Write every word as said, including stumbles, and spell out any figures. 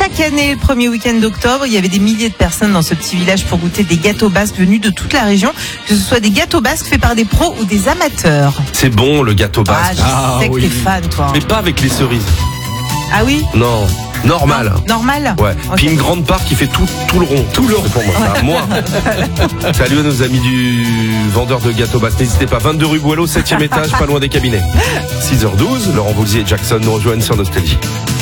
chaque année, le premier week-end d'octobre, il y avait des milliers de personnes dans ce petit village pour goûter des gâteaux basques venus de toute la région, que ce soit des gâteaux basques faits par des pros ou des amateurs. C'est bon le gâteau Ah, basque. je Ah, sais que oui. t'es fan, toi. Mais pas avec les cerises. Ah oui? Non, normal. Non, normal? Ouais. Ok. Puis une grande part qui fait tout, tout le rond. Tout le rond pour moi. Ça, moi. Salut à nos amis du vendeur de gâteaux basques. N'hésitez pas. vingt-deux rue Boileau, septième étage, pas loin des cabinets. six heures douze. Laurent Voulzy et Jackson nous rejoignent sur Nostalgie.